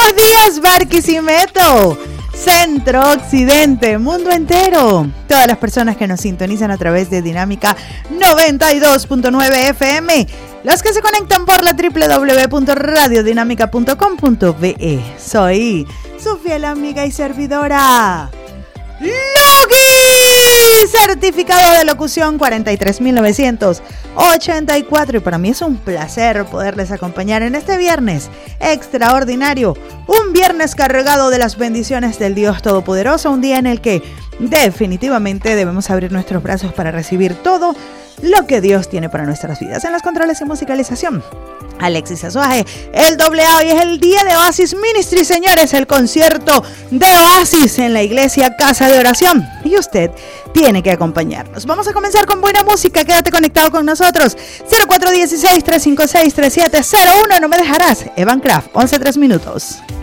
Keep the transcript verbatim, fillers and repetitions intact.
Buenos días, Barquisimeto, Centro, Occidente, mundo entero. Todas las personas que nos sintonizan a través de Dinámica noventa y dos punto nueve F M. Los que se conectan por la doble u doble u doble u punto radio dinámica punto com punto be e. Soy su fiel amiga y servidora, Logi, certificado de locución cuarenta y tres mil novecientos ochenta y cuatro. Y para mí es un placer poderles acompañar en este viernes extraordinario, un viernes cargado de las bendiciones del Dios Todopoderoso, un día en el que definitivamente debemos abrir nuestros brazos para recibir todo lo que Dios tiene para nuestras vidas. En los controles y musicalización, Alexis Azuaje, el doble A. Hoy es el día de Oasis Ministry, señores, el concierto de Oasis en la iglesia Casa de Oración, y usted tiene que acompañarnos. Vamos a comenzar con buena música, quédate conectado con nosotros. Cero cuatro uno seis, tres cinco seis, tres siete cero uno, no me dejarás. Evan Craft, once tres minutos.